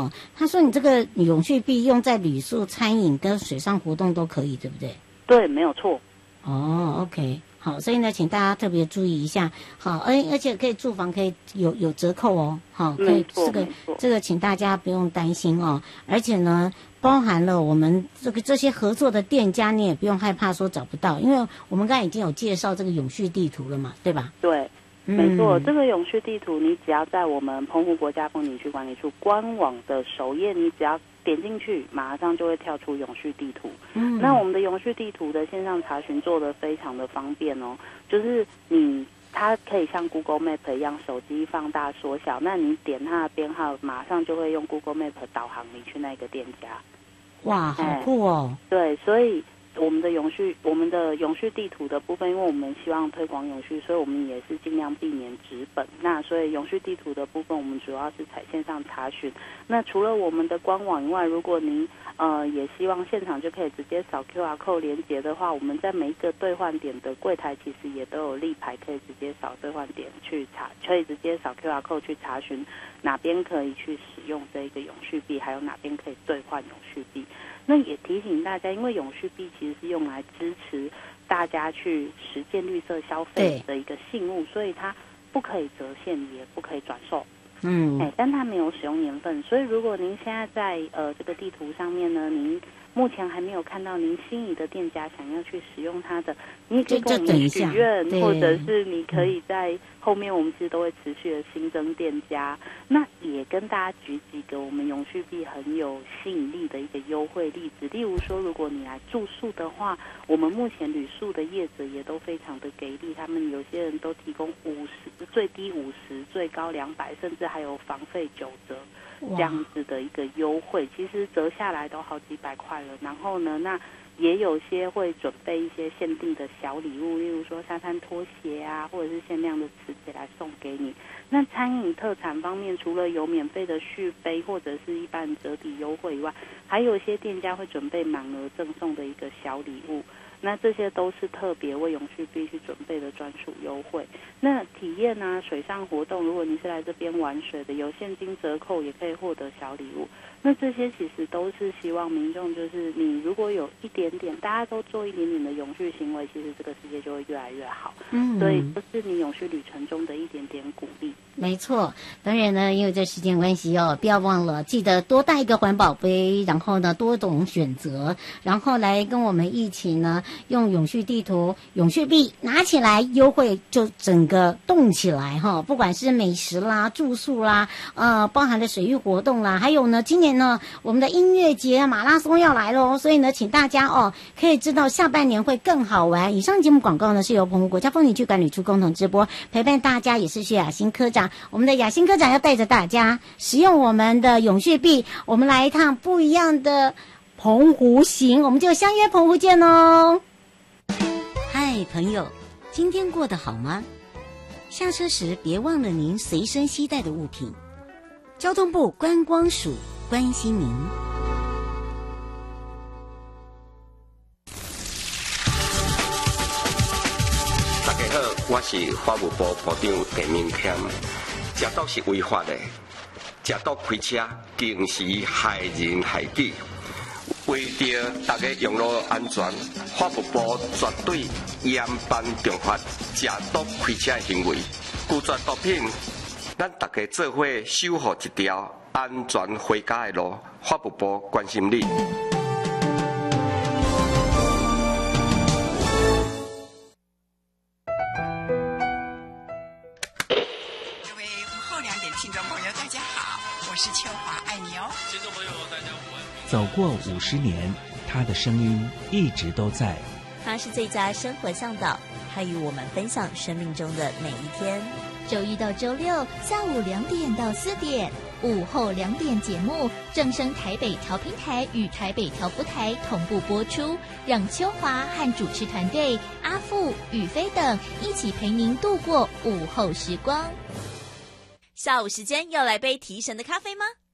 哦，他说你这个永续币用在旅宿、餐饮跟水上活动都可以，对不对？ 对，没有错。 哦 ，OK， 好，所以呢，请大家特别注意一下，好，而且可以住房可以有折扣哦，好，可以这个请大家不用担心哦，而且呢，包含了我们这些合作的店家，你也不用害怕说找不到，因为我们刚才已经有介绍这个永续地图了嘛，对吧？ 对。没错，这个永续地图，你只要在我们澎湖国家风景区管理处官网的首页，你只要点进去，马上就会跳出永续地图。那我们的永续地图的线上查询做得非常的方便哦，就是它可以像 Google Map 一样，手机放大缩小，那你点它的编号，马上就会用 Google Map 导航你去那个店家。 哇，好酷哦！ 对，所以我们的永续地图的部分，因为我们希望推广永续，所以我们也是尽量避免纸本。那所以永续地图的部分，我们主要是采线上查询。那除了我们的官网以外，如果您也希望现场就可以直接扫 QR code 连结的话，我们在每一个兑换点的柜台其实也都有立牌，可以直接扫兑换点去查，可以直接扫 QR code 去查询哪边可以去使用这个永续币，还有哪边可以兑换永续币。那也提醒大家，因为永续币其实是用来支持大家去实践绿色消费的一个信物，所以它不可以折现，也不可以转售。但它没有使用年份，所以如果您现在在这个地图上面呢，您目前还没有看到您心仪的店家想要去使用它的，你也可以跟我们许愿，或者是你可以在后面，我们其实都会持续的新增店家。那也跟大家举几个我们永续币很有吸引力的一个优惠例子，例如说，如果你来住宿的话，我们目前旅宿的业者也都非常的给力，他们有些人都提供最低50，最高200，甚至还有房费9折。这样子的一个优惠，其实折下来都好几百块了。然后呢，那也有些会准备一些限定的小礼物，例如说沙滩拖鞋啊，或者是限量的磁铁来送给你。那餐饮特产方面，除了有免费的续杯或者是一般折抵优惠以外，还有一些店家会准备满额赠送的一个小礼物。那这些都是特别为永续币去准备的专属优惠。那体验啊，水上活动，如果你是来这边玩水的，有现金折扣，也可以获得小礼物。那这些其实都是希望民众，就是你如果有一点点，大家都做一点点的永续行为，其实这个世界就会越来越好。所以这是你永续旅程中的一点点鼓励。 没错，当然呢，因为这时间关系哦，不要忘了记得多带一个环保杯，然后呢多种选择，然后来跟我们一起呢用永续地图、永续币拿起来优惠，就整个动起来哈！不管是美食啦、住宿啦，包含的水域活动啦，还有呢，今年呢我们的音乐节、马拉松要来咯，所以呢，请大家可以知道下半年会更好玩。以上节目广告呢是由澎湖国家风景区管理处共同直播，陪伴大家也是薛雅欣科长。我们的雅欣科长要带着大家使用我们的永续币，我们来一趟不一样的澎湖行，我们就相约澎湖见哦。嗨，朋友，今天过得好吗？下车时别忘了您随身携带的物品。交通部观光署关心您。 大家好，我是法务部部长陈明谦。食毒是违法的，食毒开车更是害人害己。为着大家用路安全，法务部绝对严办重罚食毒开车的行为。拒绝毒品，咱大家做伙守护一条安全回家的路。法务部关心你。 是秋华，爱你哦！ 听众朋友，大家午安。 走过50年，他的声音一直都在。 他是最佳生活向导，他与我们分享生命中的每一天。 周一到周六下午2点到4点，午后2点节目正声台北调频台与台北调布台同步播出，让秋华和主持团队阿富、宇飞等一起陪您度过午后时光。 下午时间要来杯提神的咖啡吗？